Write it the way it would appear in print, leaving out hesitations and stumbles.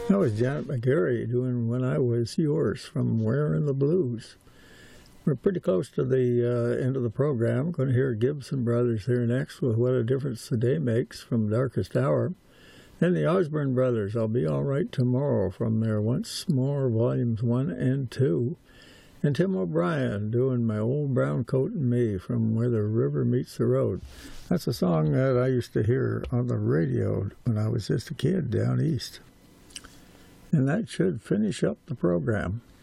That was Janet McGarry doing When I Was Yours from Wearing the Blues. We're pretty close to the end of the program. Going to hear Gibson Brothers here next with What a Difference the Day Makes from Darkest Hour. Then the Osborne Brothers, I'll Be All Right Tomorrow from their Once More Volumes 1 and 2. And Tim O'Brien doing My Old Brown Coat and Me from Where the River Meets the Road. That's a song that I used to hear on the radio when I was just a kid down east. And that should finish up the program.